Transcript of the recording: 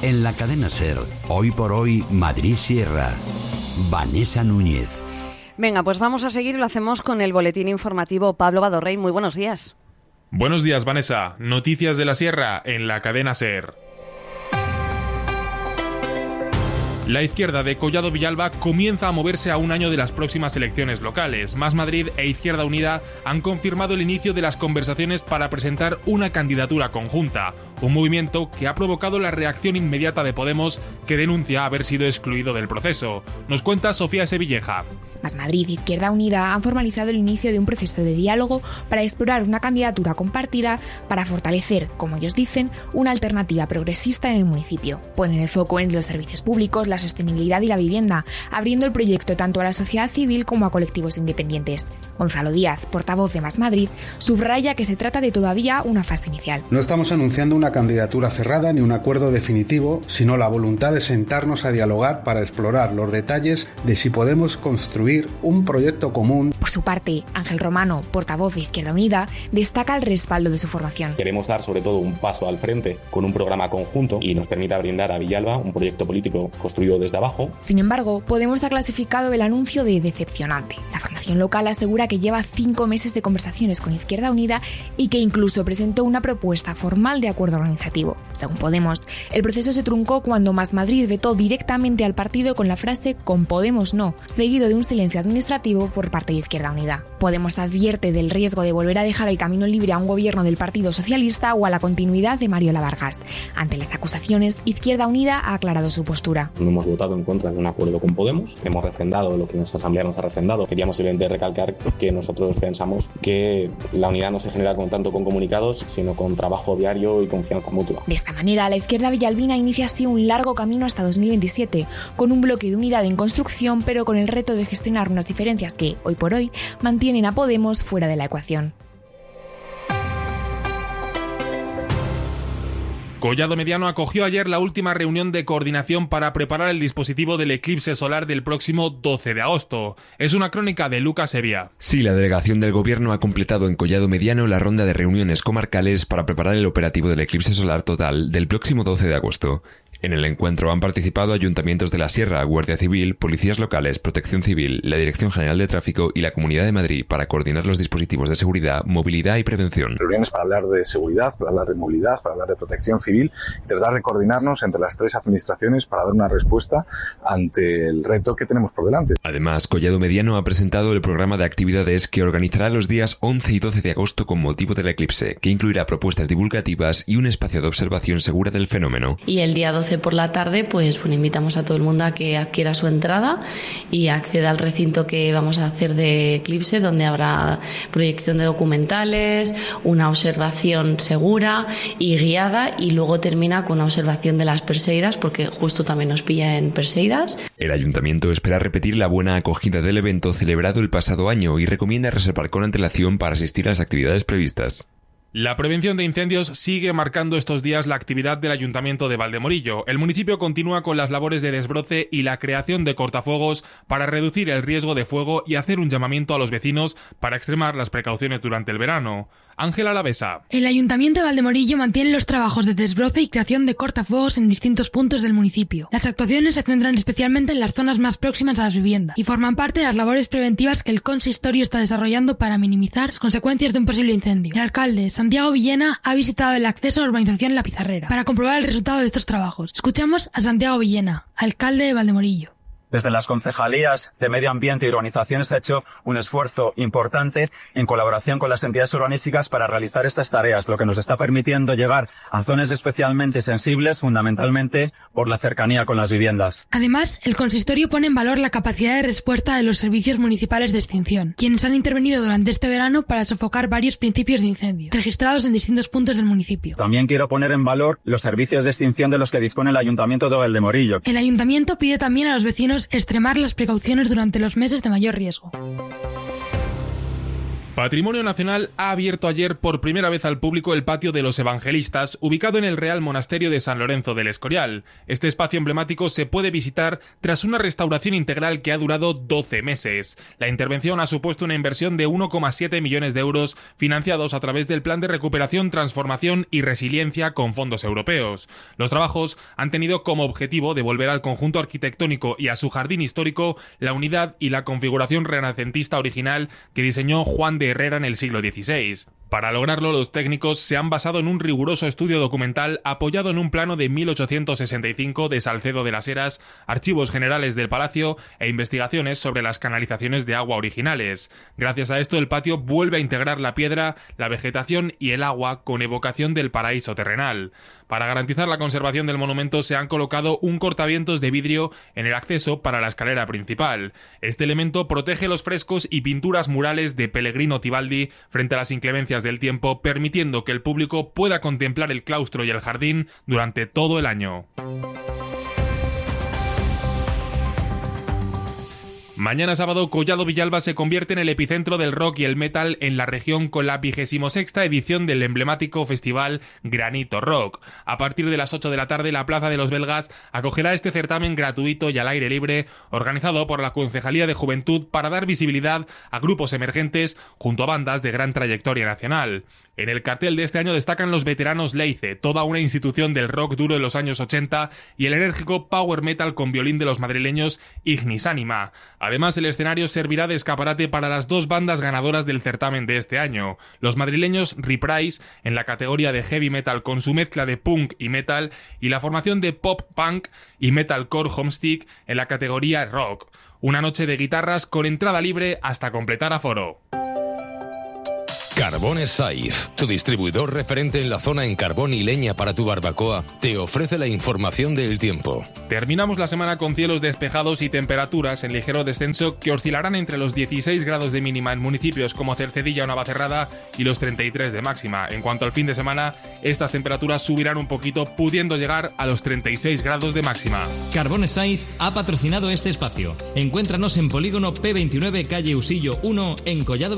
En la cadena SER, Hoy por Hoy, Madrid Sierra. Vanessa Núñez. Venga, pues vamos a seguir y lo hacemos con el boletín informativo Pablo Badorrey. Muy buenos días. Buenos días, Vanessa. Noticias de la Sierra en la cadena SER. La izquierda de Collado Villalba comienza a moverse a un año de las próximas elecciones locales. Más Madrid e Izquierda Unida han confirmado el inicio de las conversaciones para presentar una candidatura conjunta, un movimiento que ha provocado la reacción inmediata de Podemos, que denuncia haber sido excluido del proceso. Nos cuenta Sofía Sevilleja. Más Madrid e Izquierda Unida han formalizado el inicio de un proceso de diálogo para explorar una candidatura compartida para fortalecer, como ellos dicen, una alternativa progresista en el municipio. Ponen el foco en los servicios públicos, la sostenibilidad y la vivienda, abriendo el proyecto tanto a la sociedad civil como a colectivos independientes. Gonzalo Díaz, portavoz de Más Madrid, subraya que se trata de todavía una fase inicial. No estamos anunciando una candidatura cerrada ni un acuerdo definitivo, sino la voluntad de sentarnos a dialogar para explorar los detalles de si podemos construir un proyecto común. Por su parte, Ángel Romano, portavoz de Izquierda Unida, destaca el respaldo de su formación. Queremos dar sobre todo un paso al frente con un programa conjunto y nos permita brindar a Villalba un proyecto político construido desde abajo. Sin embargo, Podemos ha clasificado el anuncio de decepcionante. La formación local asegura que lleva 5 meses de conversaciones con Izquierda Unida y que incluso presentó una propuesta formal de acuerdo organizativo. Según Podemos, el proceso se truncó cuando Más Madrid vetó directamente al partido con la frase "con Podemos no", seguido de un silencio administrativo por parte de Izquierda Unida. Podemos advierte del riesgo de volver a dejar el camino libre a un gobierno del Partido Socialista o a la continuidad de Mariola Vargas. Ante las acusaciones, Izquierda Unida ha aclarado su postura. No hemos votado en contra de un acuerdo con Podemos, hemos refrendado lo que nuestra asamblea nos ha refrendado. Queríamos simplemente recalcar que nosotros pensamos que la unidad no se genera tanto con comunicados, sino con trabajo diario y confianza mutua. De esta manera, la izquierda villalbina inicia así un largo camino hasta 2027, con un bloque de unidad en construcción, pero con el reto de gestionar unas diferencias que, hoy por hoy, mantienen a Podemos fuera de la ecuación. Collado Mediano acogió ayer la última reunión de coordinación para preparar el dispositivo del eclipse solar del próximo 12 de agosto. Es una crónica de Lucas Evia. Sí, la delegación del gobierno ha completado en Collado Mediano la ronda de reuniones comarcales para preparar el operativo del eclipse solar total del próximo 12 de agosto. En el encuentro han participado ayuntamientos de la Sierra, Guardia Civil, policías locales, Protección Civil, la Dirección General de Tráfico y la Comunidad de Madrid para coordinar los dispositivos de seguridad, movilidad y prevención. Reuniones para hablar de seguridad, para hablar de movilidad, para hablar de protección civil y tratar de coordinarnos entre las 3 administraciones para dar una respuesta ante el reto que tenemos por delante. Además, Collado Mediano ha presentado el programa de actividades que organizará los días 11 y 12 de agosto con motivo del eclipse, que incluirá propuestas divulgativas y un espacio de observación segura del fenómeno. Y el día 12 por la tarde, pues invitamos a todo el mundo a que adquiera su entrada y acceda al recinto que vamos a hacer de eclipse, donde habrá proyección de documentales, una observación segura y guiada, y luego termina con una observación de las Perseidas, porque justo también nos pilla en Perseidas. El ayuntamiento espera repetir la buena acogida del evento celebrado el pasado año y recomienda reservar con antelación para asistir a las actividades previstas. La prevención de incendios sigue marcando estos días la actividad del Ayuntamiento de Valdemorillo. El municipio continúa con las labores de desbroce y la creación de cortafuegos para reducir el riesgo de fuego y hacer un llamamiento a los vecinos para extremar las precauciones durante el verano. Ángela Alavesa. El Ayuntamiento de Valdemorillo mantiene los trabajos de desbroce y creación de cortafuegos en distintos puntos del municipio. Las actuaciones se centran especialmente en las zonas más próximas a las viviendas y forman parte de las labores preventivas que el consistorio está desarrollando para minimizar las consecuencias de un posible incendio. El alcalde, Santiago Villena, ha visitado el acceso a la urbanización La Pizarrera para comprobar el resultado de estos trabajos. Escuchamos a Santiago Villena, alcalde de Valdemorillo. Desde las concejalías de Medio Ambiente y Urbanización se ha hecho un esfuerzo importante en colaboración con las entidades urbanísticas para realizar estas tareas, lo que nos está permitiendo llegar a zonas especialmente sensibles, fundamentalmente por la cercanía con las viviendas. Además, el consistorio pone en valor la capacidad de respuesta de los servicios municipales de extinción, quienes han intervenido durante este verano para sofocar varios principios de incendio, registrados en distintos puntos del municipio. También quiero poner en valor los servicios de extinción de los que dispone el Ayuntamiento de Valdemorillo. El Ayuntamiento pide también a los vecinos extremar las precauciones durante los meses de mayor riesgo. Patrimonio Nacional ha abierto ayer por primera vez al público el Patio de los Evangelistas, ubicado en el Real Monasterio de San Lorenzo del Escorial. Este espacio emblemático se puede visitar tras una restauración integral que ha durado 12 meses. La intervención ha supuesto una inversión de 1,7 millones de euros financiados a través del Plan de Recuperación, Transformación y Resiliencia con fondos europeos. Los trabajos han tenido como objetivo devolver al conjunto arquitectónico y a su jardín histórico la unidad y la configuración renacentista original que diseñó Juan de Herrera en el siglo XVI. Para lograrlo, los técnicos se han basado en un riguroso estudio documental apoyado en un plano de 1865 de Salcedo de las Heras, archivos generales del palacio e investigaciones sobre las canalizaciones de agua originales. Gracias a esto, el patio vuelve a integrar la piedra, la vegetación y el agua con evocación del paraíso terrenal. Para garantizar la conservación del monumento se han colocado un cortavientos de vidrio en el acceso para la escalera principal. Este elemento protege los frescos y pinturas murales de Pellegrino Tibaldi frente a las inclemencias del tiempo, permitiendo que el público pueda contemplar el claustro y el jardín durante todo el año. Mañana sábado, Collado Villalba se convierte en el epicentro del rock y el metal en la región con la 26ª edición del emblemático festival Granito Rock. A partir de las 8 de la tarde, la Plaza de los Belgas acogerá este certamen gratuito y al aire libre, organizado por la Concejalía de Juventud para dar visibilidad a grupos emergentes junto a bandas de gran trayectoria nacional. En el cartel de este año destacan los veteranos Leice, toda una institución del rock duro de los años 80, y el enérgico power metal con violín de los madrileños Ignis Anima. Además, el escenario servirá de escaparate para las dos bandas ganadoras del certamen de este año, los madrileños Reprise en la categoría de heavy metal con su mezcla de punk y metal, y la formación de pop punk y metalcore Homestick en la categoría rock. Una noche de guitarras con entrada libre hasta completar aforo. Carbones Saiz, tu distribuidor referente en la zona en carbón y leña para tu barbacoa, te ofrece la información del tiempo. Terminamos la semana con cielos despejados y temperaturas en ligero descenso que oscilarán entre los 16 grados de mínima en municipios como Cercedilla o Navacerrada y los 33 de máxima. En cuanto al fin de semana, estas temperaturas subirán un poquito, pudiendo llegar a los 36 grados de máxima. Carbones Saiz ha patrocinado este espacio. Encuéntranos en Polígono P29, calle Usillo 1, en Collado